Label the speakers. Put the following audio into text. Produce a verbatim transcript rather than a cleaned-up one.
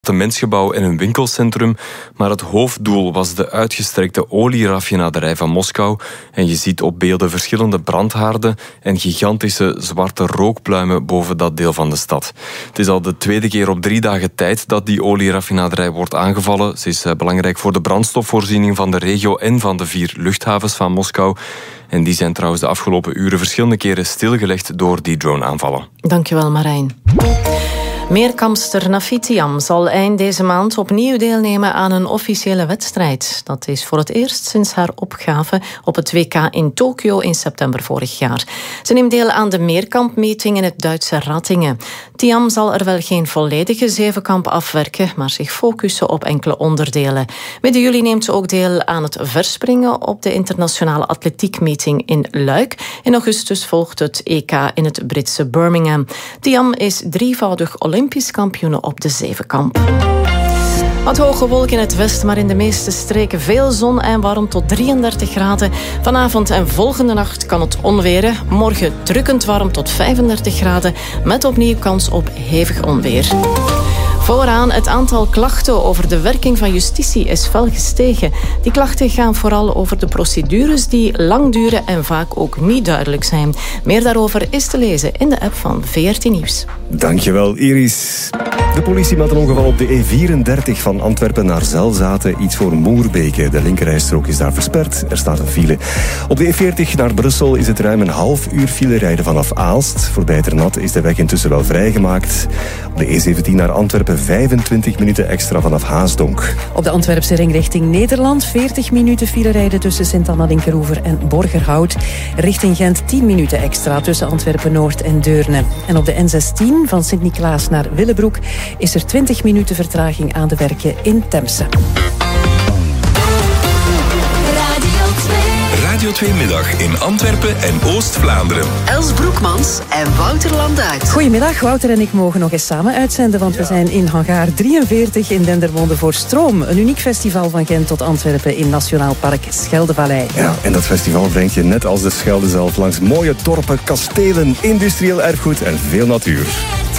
Speaker 1: appartementsgebouw en een winkelcentrum, maar het hoofddoel was de uitgestrekte olieraffinaderij van Moskou. En je ziet op beelden verschillende brandhaarden en gigantische zwarte rookpluimen boven dat deel van de stad. Het is al de tweede keer op drie dagen tijd dat die olieraffinaderij wordt aangevallen. Ze is belangrijk voor de brandstofvoorziening van de regio en van de vier luchthavens van Moskou. En die zijn trouwens de afgelopen uren verschillende keren stilgelegd door die droneaanvallen.
Speaker 2: Dankjewel, Marijn. Meerkampster Nafit Thiam zal eind deze maand opnieuw deelnemen aan een officiële wedstrijd. Dat is voor het eerst sinds haar opgave op het W K in Tokio in september vorig jaar. Ze neemt deel aan de meerkampmeeting in het Duitse Ratingen. Thiam zal er wel geen volledige zevenkamp afwerken, maar zich focussen op enkele onderdelen. Midden juli neemt ze ook deel aan het verspringen op de internationale atletiekmeeting in Luik. In augustus volgt het E K in het Britse Birmingham. Thiam is drievoudig Olympisch kampioen op de zevenkamp. Wat hoge wolken in het westen, maar in de meeste streken veel zon en warm tot drieëndertig graden. Vanavond en volgende nacht kan het onweren. Morgen drukkend warm tot vijfendertig graden, met opnieuw kans op hevig onweer. Vooraan, het aantal klachten over de werking van justitie is fel gestegen. Die klachten gaan vooral over de procedures die lang duren en vaak ook niet duidelijk zijn. Meer daarover is te lezen in de app van V R T Nieuws.
Speaker 3: Dankjewel, Iris. De politie meldt een ongeval op de E vierendertig van Antwerpen naar Zelzaten, iets voor Moerbeke. De linkerrijstrook is daar versperd, er staat een file. Op de E veertig naar Brussel is het ruim een half uur file rijden vanaf Aalst. Voorbij Ternat is de weg intussen wel vrijgemaakt. Op de E zeventien naar Antwerpen vijfentwintig minuten extra vanaf Haasdonk.
Speaker 4: Op de Antwerpse ring richting Nederland veertig minuten file rijden tussen Sint-Anna-Linkeroever en Borgerhout. Richting Gent tien minuten extra tussen Antwerpen-Noord en Deurne. En op de N zestien van Sint-Niklaas naar Willebroek is er twintig minuten vertraging aan de werken in Temse.
Speaker 5: Radio twee Middag in Antwerpen en Oost-Vlaanderen.
Speaker 6: Els Broekmans en Wouter Landuit.
Speaker 4: Goedemiddag, Wouter en ik mogen nog eens samen uitzenden, want we zijn in hangar drieënveertig in Dendermonde voor Stroom. Een uniek festival van Gent tot Antwerpen in Nationaal Park Scheldevallei.
Speaker 3: Ja, en dat festival brengt je net als de Schelde zelf langs mooie dorpen, kastelen, industrieel erfgoed en veel natuur.